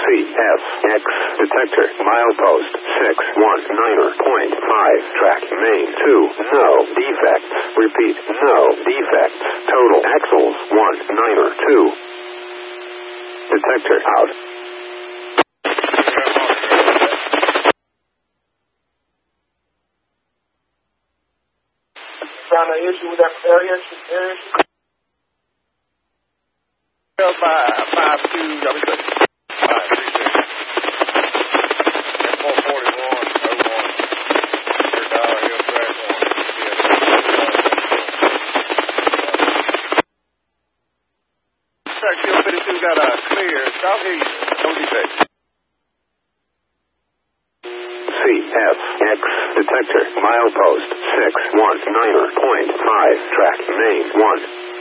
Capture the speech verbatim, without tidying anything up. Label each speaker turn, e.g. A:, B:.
A: C F X detector milepost six one niner point five track main two no defects. Repeat, no defects. Total axles one niner two. Detector out.
B: Found an issue with that area. area.
C: Five, five, two, double six. Five, three, six. Four forty-one, oh one. Your dollar, your track one. Track Hill fifty-two got a clear. Stop here. No defects.
A: C F X detector milepost six one niner point five track main one.